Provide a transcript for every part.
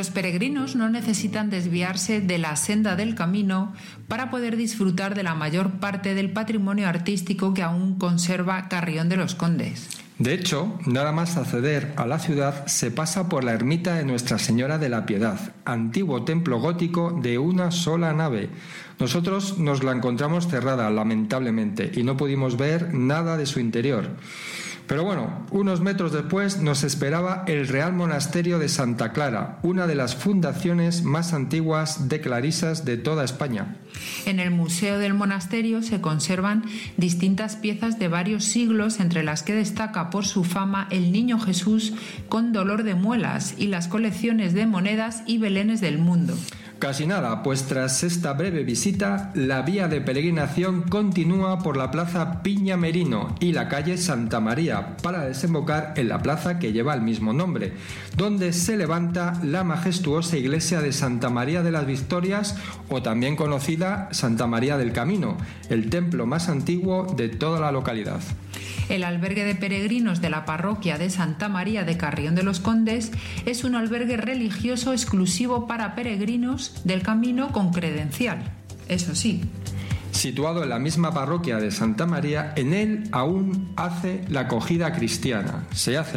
Los peregrinos no necesitan desviarse de la senda del camino para poder disfrutar de la mayor parte del patrimonio artístico que aún conserva Carrión de los Condes. De hecho, nada más acceder a la ciudad se pasa por la ermita de Nuestra Señora de la Piedad, antiguo templo gótico de una sola nave. Nosotros nos la encontramos cerrada, lamentablemente, y no pudimos ver nada de su interior. Pero bueno, unos metros después nos esperaba el Real Monasterio de Santa Clara, una de las fundaciones más antiguas de clarisas de toda España. En el Museo del Monasterio se conservan distintas piezas de varios siglos, entre las que destaca por su fama el Niño Jesús con dolor de muelas y las colecciones de monedas y belenes del mundo. Casi nada, pues tras esta breve visita, la vía de peregrinación continúa por la Plaza Piña Merino y la calle Santa María para desembocar en la plaza que lleva el mismo nombre, donde se levanta la majestuosa iglesia de Santa María de las Victorias, o también conocida Santa María del Camino, el templo más antiguo de toda la localidad. El albergue de peregrinos de la parroquia de Santa María de Carrión de los Condes es un albergue religioso exclusivo para peregrinos del camino con credencial, eso sí. Situado en la misma parroquia de Santa María, en él aún se hace la acogida cristiana,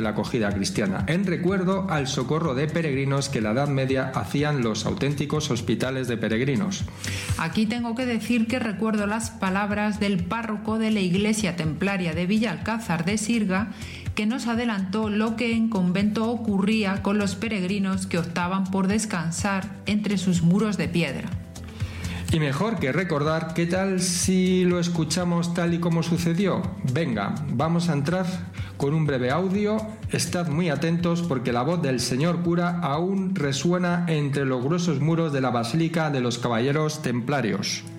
en recuerdo al socorro de peregrinos que en la Edad Media hacían los auténticos hospitales de peregrinos. Aquí tengo que decir que recuerdo las palabras del párroco de la iglesia templaria de Villalcázar de Sirga, que nos adelantó lo que en convento ocurría con los peregrinos que optaban por descansar entre sus muros de piedra. Y mejor que recordar, ¿qué tal si lo escuchamos tal y como sucedió? Venga, vamos a entrar con un breve audio. Estad muy atentos porque la voz del señor cura aún resuena entre los gruesos muros de la Basílica de los Caballeros Templarios.